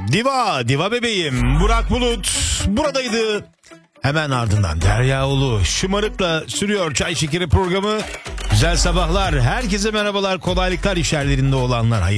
Diva bebeğim Burak Bulut buradaydı. Hemen ardından Derya Ulu şımarıkla sürüyor Çay Şekeri programı. Güzel sabahlar, herkese merhabalar, kolaylıklar iş yerlerinde olanlar. Hayır.